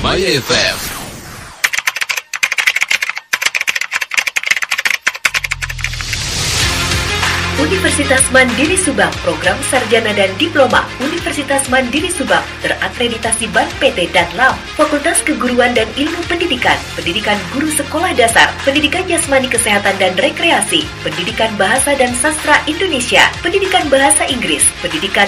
Maya FM. Universitas Mandiri Subang, program sarjana dan diploma Universitas Mandiri Subang terakreditasi BAN PT dan LAM, Fakultas Keguruan dan Ilmu Pendidikan, Pendidikan Guru Sekolah Dasar, Pendidikan Jasmani Kesehatan dan Rekreasi, Pendidikan Bahasa dan Sastra Indonesia, Pendidikan Bahasa Inggris, Pendidikan